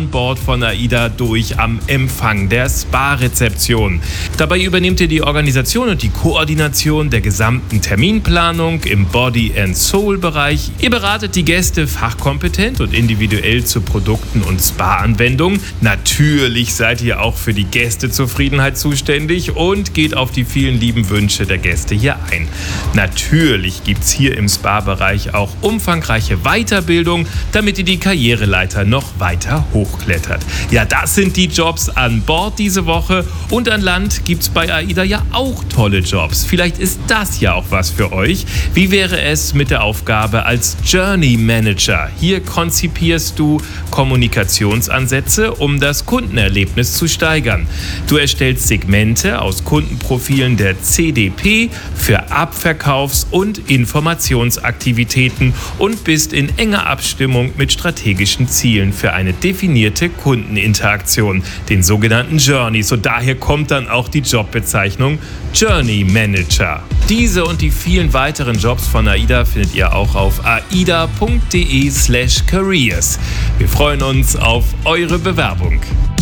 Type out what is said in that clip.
an Bord von AIDA durch am Empfang der Spa-Rezeption. Dabei übernehmt ihr die Organisation und die Koordination der gesamten Terminplanung im Body and Soul-Bereich. Ihr beratet die Gäste fachkompetent und individuell zu Produkten und Spa-Anwendungen. Natürlich seid ihr auch für die Gästezufriedenheit zuständig und geht auf die vielen lieben Wünsche der Gäste hier ein. Natürlich gibt es hier im Spa-Bereich auch umfangreiche Weiterbildung, damit ihr die Karriereleiter noch weiter hochklettert. Ja, das sind die Jobs an Bord diese Woche, und an Land gibt es bei AIDA ja auch tolle Jobs. Vielleicht ist das ja auch was für euch. Wie wäre es mit der Aufgabe als Journey Manager? Hier konzipierst du Kommunikationsansätze, um das Kundenerlebnis zu steigern. Du erstellst Segmente aus Kundenprofilen der CDP für Abverkaufs- und Informationsaktivitäten und bist in enger Abstimmung mit strategischen Zielen für eine definierte Kundeninteraktion, den sogenannten Journeys. Und daher kommt dann auch die Jobbezeichnung Journey Manager. Diese und die vielen weiteren Jobs von AIDA findet ihr auch auf aida.de/careers. Wir freuen uns auf eure Bewerbung.